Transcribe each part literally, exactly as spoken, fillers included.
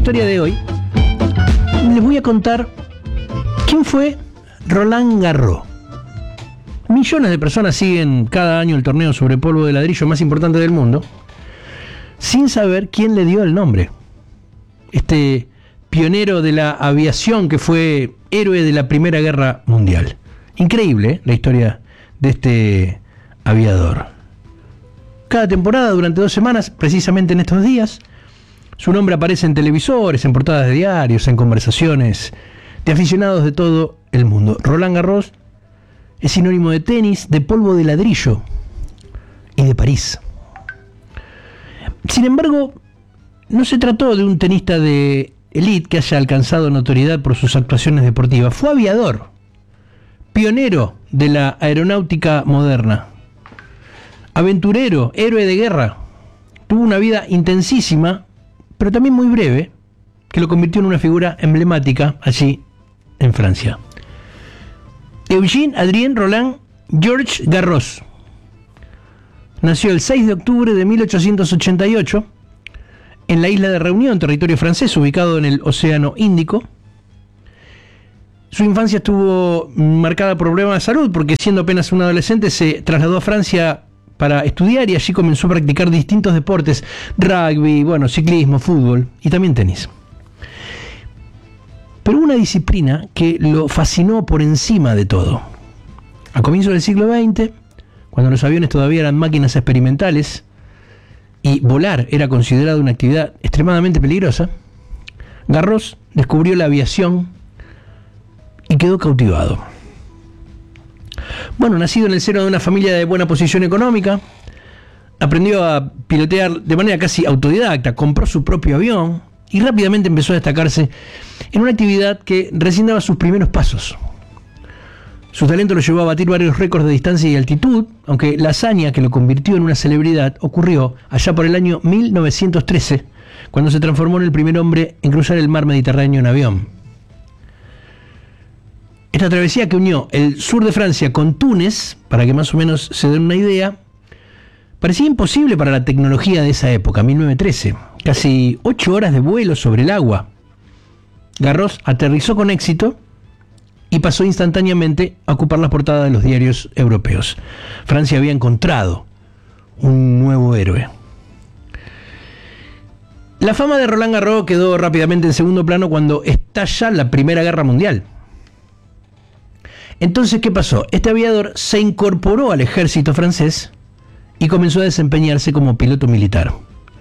historia de hoy les voy a contar quién fue Roland Garros. Millones de personas siguen cada año el torneo sobre polvo de ladrillo más importante del mundo, sin saber quién le dio el nombre. Este pionero de la aviación que fue héroe de la Primera Guerra Mundial. Increíble, ¿eh?, la historia de este aviador. Cada temporada, durante dos semanas, precisamente en estos días, su nombre aparece en televisores, en portadas de diarios, en conversaciones de aficionados de todo el mundo. Roland Garros es sinónimo de tenis, de polvo de ladrillo y de París. Sin embargo, no se trató de un tenista de élite que haya alcanzado notoriedad por sus actuaciones deportivas. Fue aviador, pionero de la aeronáutica moderna, aventurero, héroe de guerra. Tuvo una vida intensísima, pero también muy breve, que lo convirtió en una figura emblemática allí en Francia. Eugène Adrien Roland Georges Garros nació el seis de octubre de mil ochocientos ochenta y ocho en la isla de Reunión, territorio francés, ubicado en el Océano Índico. Su infancia estuvo marcada por problemas de salud, porque siendo apenas un adolescente se trasladó a Francia para estudiar y allí comenzó a practicar distintos deportes: rugby, bueno, ciclismo, fútbol y también tenis. Pero una disciplina que lo fascinó por encima de todo. A comienzos del siglo veinte, cuando los aviones todavía eran máquinas experimentales y volar era considerado una actividad extremadamente peligrosa, Garros descubrió la aviación y quedó cautivado. Bueno, nacido en el seno de una familia de buena posición económica, aprendió a pilotear de manera casi autodidacta, compró su propio avión y rápidamente empezó a destacarse en una actividad que recién daba sus primeros pasos. Su talento lo llevó a batir varios récords de distancia y altitud, aunque la hazaña que lo convirtió en una celebridad ocurrió allá por el año mil novecientos trece, cuando se transformó en el primer hombre en cruzar el mar Mediterráneo en avión. Esta travesía, que unió el sur de Francia con Túnez, para que más o menos se den una idea, parecía imposible para la tecnología de esa época, mil novecientos trece. Casi ocho horas de vuelo sobre el agua. Garros aterrizó con éxito y pasó instantáneamente a ocupar las portadas de los diarios europeos. Francia había encontrado un nuevo héroe. La fama de Roland Garros quedó rápidamente en segundo plano cuando estalla la Primera Guerra Mundial. Entonces, ¿qué pasó? Este aviador se incorporó al ejército francés y comenzó a desempeñarse como piloto militar.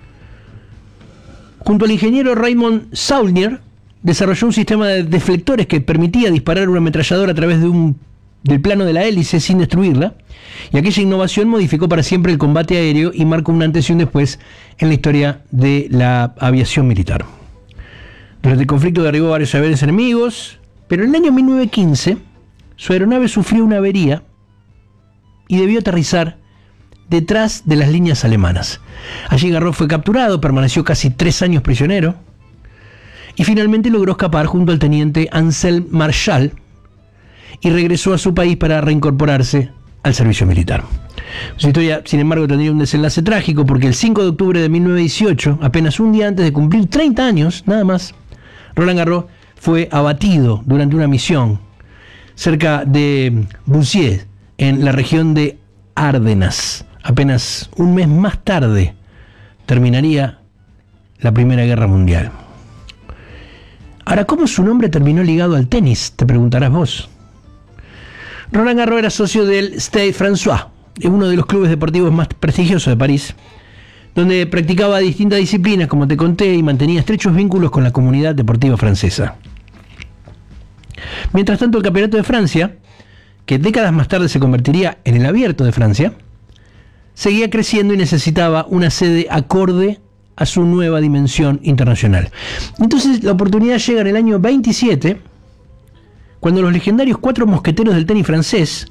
Junto al ingeniero Raymond Saulnier, desarrolló un sistema de deflectores que permitía disparar una ametralladora a través de un, del plano de la hélice sin destruirla, y aquella innovación modificó para siempre el combate aéreo y marcó un antes y un después en la historia de la aviación militar. Durante el conflicto derribó varios aviones enemigos, pero en el año mil novecientos quince su aeronave sufrió una avería y debió aterrizar detrás de las líneas alemanas. Allí Garros fue capturado, permaneció casi tres años prisionero y finalmente logró escapar junto al teniente Anselme Marchal y regresó a su país para reincorporarse al servicio militar. Su historia, sin embargo, tendría un desenlace trágico, porque el cinco de octubre de mil novecientos dieciocho, apenas un día antes de cumplir treinta años, nada más, Roland Garros fue abatido durante una misión cerca de Boussiers, en la región de Ardenas. Apenas un mes más tarde terminaría la Primera Guerra Mundial. Ahora, ¿cómo su nombre terminó ligado al tenis?, te preguntarás vos. Roland Garros era socio del Stade François, uno de los clubes deportivos más prestigiosos de París, donde practicaba distintas disciplinas, como te conté, y mantenía estrechos vínculos con la comunidad deportiva francesa. Mientras tanto, el Campeonato de Francia, que décadas más tarde se convertiría en el Abierto de Francia, seguía creciendo y necesitaba una sede acorde a su nueva dimensión internacional. Entonces la oportunidad llega en el año veintisiete, cuando los legendarios cuatro mosqueteros del tenis francés,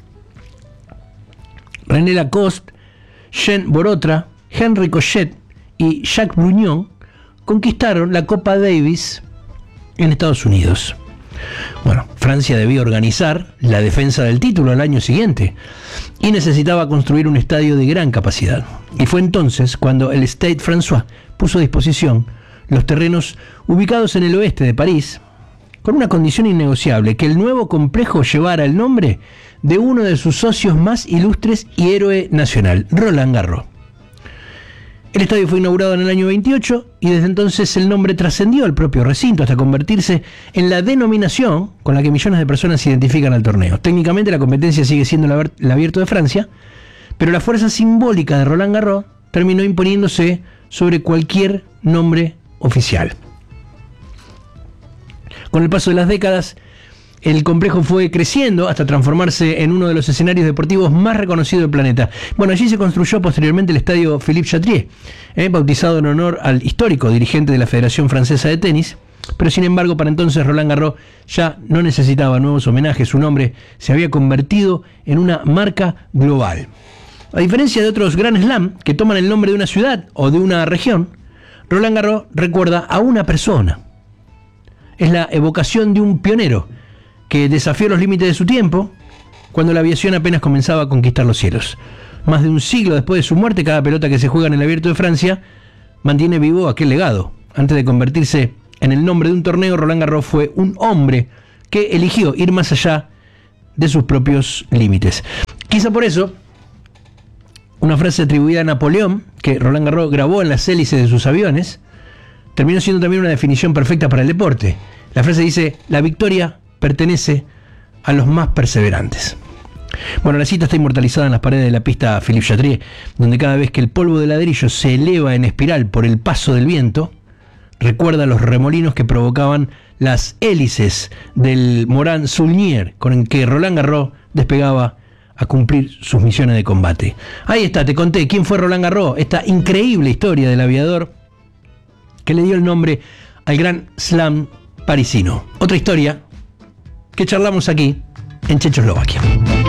René Lacoste, Jean Borotra, Henri Cochet y Jacques Brugnon, conquistaron la Copa Davis en Estados Unidos. Bueno, Francia debía organizar la defensa del título al año siguiente y necesitaba construir un estadio de gran capacidad. Y fue entonces cuando el Stade François puso a disposición los terrenos ubicados en el oeste de París, con una condición innegociable, que el nuevo complejo llevara el nombre de uno de sus socios más ilustres y héroe nacional, Roland Garros. El estadio fue inaugurado en el año veintiocho y desde entonces el nombre trascendió al propio recinto hasta convertirse en la denominación con la que millones de personas identifican al torneo. Técnicamente la competencia sigue siendo el Abierto de Francia, pero la fuerza simbólica de Roland Garros terminó imponiéndose sobre cualquier nombre oficial. Con el paso de las décadas, el complejo fue creciendo hasta transformarse en uno de los escenarios deportivos más reconocidos del planeta. Bueno, allí se construyó posteriormente el estadio Philippe Chatrier, eh, bautizado en honor al histórico dirigente de la Federación Francesa de Tenis, pero sin embargo para entonces Roland Garros ya no necesitaba nuevos homenajes, su nombre se había convertido en una marca global. A diferencia de otros Grand Slam que toman el nombre de una ciudad o de una región, Roland Garros recuerda a una persona. Es la evocación de un pionero que desafió los límites de su tiempo cuando la aviación apenas comenzaba a conquistar los cielos. Más de un siglo después de su muerte, cada pelota que se juega en el Abierto de Francia mantiene vivo aquel legado. Antes de convertirse en el nombre de un torneo, Roland Garros fue un hombre que eligió ir más allá de sus propios límites. Quizá por eso, una frase atribuida a Napoleón, que Roland Garros grabó en las hélices de sus aviones, terminó siendo también una definición perfecta para el deporte. La frase dice: la victoria pertenece a los más perseverantes. Bueno, la cita está inmortalizada en las paredes de la pista Philippe Chatrier, donde cada vez que el polvo de ladrillo se eleva en espiral por el paso del viento, recuerda los remolinos que provocaban las hélices del Morane Saulnier, con el que Roland Garros despegaba a cumplir sus misiones de combate. Ahí está, te conté quién fue Roland Garros, esta increíble historia del aviador que le dio el nombre al Gran Slam parisino. Otra historia que charlamos aquí en Chechoslovaquia.